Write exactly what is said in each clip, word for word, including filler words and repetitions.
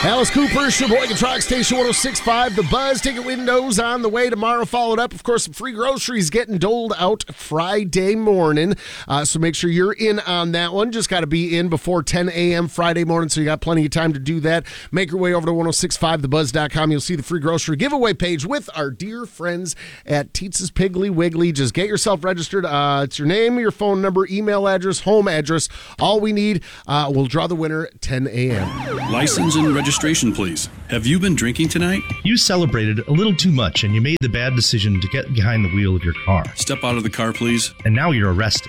Alice Cooper, Sheboygan Truck Station one oh six point five. The Buzz ticket windows on the way tomorrow. Followed up, of course, some free groceries getting doled out Friday morning. Uh, so make sure you're in on that one. Just got to be in before ten a.m. Friday morning, so you got plenty of time to do that. Make your way over to ten sixty-five the buzz dot com. You'll see the free grocery giveaway page with our dear friends at Teetz's Piggly Wiggly. Just get yourself registered. Uh, it's your name, your phone number, email address, home address. All we need. Uh, we'll draw the winner at ten a.m. License and registration, please. Have you been drinking tonight? You celebrated a little too much and you made the bad decision to get behind the wheel of your car. Step out of the car, please. And now you're arrested.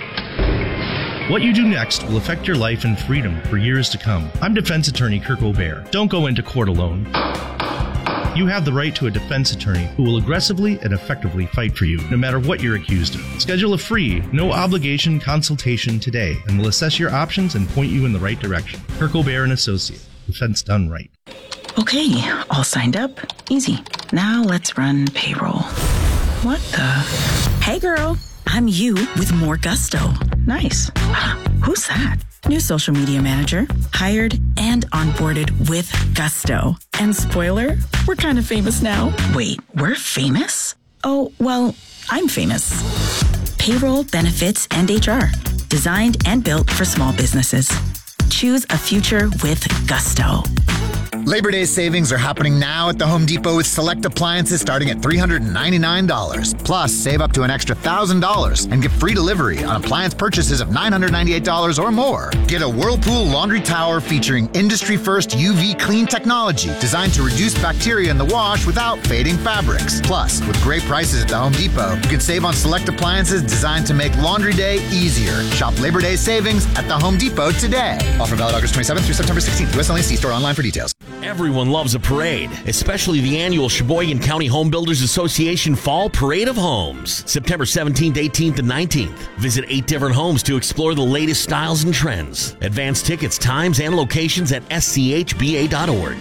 What you do next will affect your life and freedom for years to come. I'm defense attorney Kirk O'Bear. Don't go into court alone. You have the right to a defense attorney who will aggressively and effectively fight for you, no matter what you're accused of. Schedule a free, no-obligation consultation today, and we'll assess your options and point you in the right direction. Kirk O'Bear and Associate. Defense done right. Okay, all signed up. Easy. Now let's run payroll. What the? Hey, girl. I'm you with more gusto. Nice. Who's that? New social media manager. Hired and onboarded with gusto. And spoiler, we're kind of famous now. Wait, we're famous? Oh, well, I'm famous. Payroll, benefits, and H R. Designed and built for small businesses. Choose a future with gusto. Labor Day savings are happening now at the Home Depot with select appliances starting at three hundred ninety-nine dollars. Plus, save up to an extra one thousand dollars and get free delivery on appliance purchases of nine hundred ninety-eight dollars or more. Get a Whirlpool laundry tower featuring industry-first U V clean technology designed to reduce bacteria in the wash without fading fabrics. Plus, with great prices at the Home Depot, you can save on select appliances designed to make laundry day easier. Shop Labor Day savings at the Home Depot today. Offer valid August twenty-seventh through September sixteenth. U S only. See store online for details. Everyone loves a parade, especially the annual Sheboygan County Home Builders Association Fall Parade of Homes, September seventeenth, eighteenth, and nineteenth. Visit eight different homes to explore the latest styles and trends. Advance tickets, times, and locations at s c h b a dot org.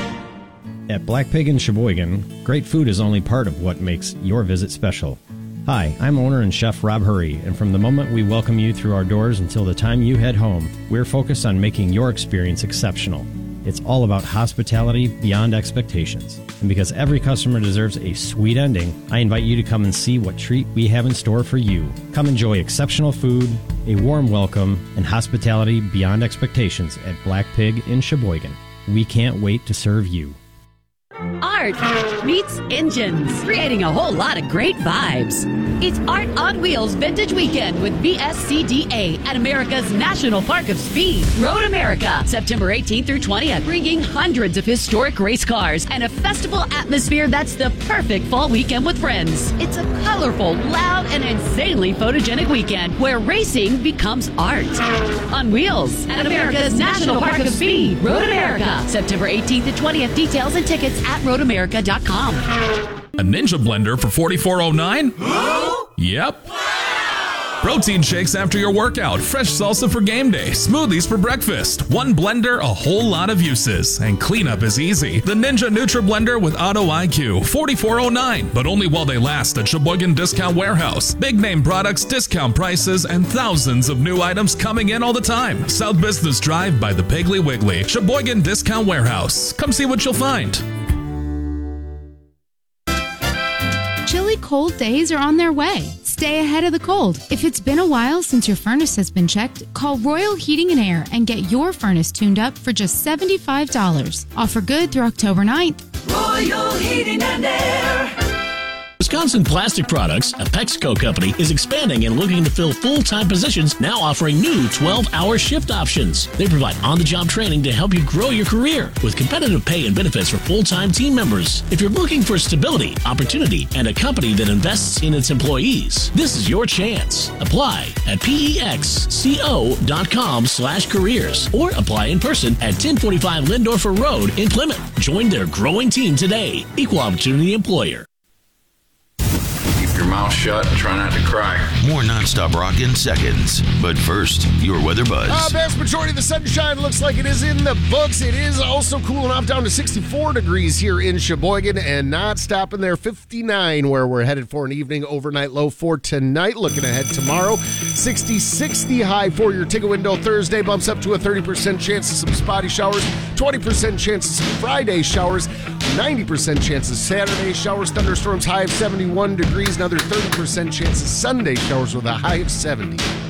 At Black Pig in Sheboygan, great food is only part of what makes your visit special. Hi, I'm owner and chef Rob Hurry, and from the moment we welcome you through our doors until the time you head home, we're focused on making your experience exceptional. It's all about hospitality beyond expectations. And because every customer deserves a sweet ending, I invite you to come and see what treat we have in store for you. Come enjoy exceptional food, a warm welcome, and hospitality beyond expectations at Black Pig in Sheboygan. We can't wait to serve you. Art meets engines, creating a whole lot of great vibes. It's Art on Wheels Vintage Weekend with B S C D A at America's National Park of Speed, Road America, September eighteenth through twentieth, bringing hundreds of historic race cars and a festival atmosphere that's the perfect fall weekend with friends. It's a colorful, loud, and insanely photogenic weekend where racing becomes art. On Wheels at America's National Park of Speed, Road America, September eighteenth to twentieth. Details and tickets at road america dot com. A Ninja blender for forty-four oh nine? Yep. Protein shakes after your workout, fresh salsa for game day, smoothies for breakfast. One blender, a whole lot of uses, and cleanup is easy. The Ninja Nutra Blender with Auto I Q, forty-four oh nine, but only while they last at Sheboygan Discount Warehouse. Big name products, discount prices, and thousands of new items coming in all the time. South Business Drive by the Piggly Wiggly. Sheboygan Discount Warehouse. Come see what you'll find. Chilly cold days are on their way. Stay ahead of the cold. If it's been a while since your furnace has been checked, call Royal Heating and Air and get your furnace tuned up for just seventy-five dollars. Offer good through October ninth. Royal Heating and Air. Wisconsin Plastic Products, a Pexco company, is expanding and looking to fill full-time positions, now offering new twelve-hour shift options. They provide on-the-job training to help you grow your career with competitive pay and benefits for full-time team members. If you're looking for stability, opportunity, and a company that invests in its employees, this is your chance. Apply at pexco.com slash careers or apply in person at ten forty-five Lindorfer Road in Plymouth. Join their growing team today. Equal Opportunity Employer. Keep your mouth shut and try not to cry. More nonstop rock in seconds. But first, your weather buzz. Uh, vast majority of the sunshine looks like it is in the books. It is also cooling off down to sixty-four degrees here in Sheboygan and not stopping there. fifty-nine where we're headed for an evening overnight low for tonight. Looking ahead tomorrow, sixty-six the high for your ticket window. Thursday bumps up to a thirty percent chance of some spotty showers, twenty percent chance of some Friday showers, ninety percent chance of Saturday showers, thunderstorms high of seventy-one degrees, another thirty percent chance of Sunday showers with a high of seventy.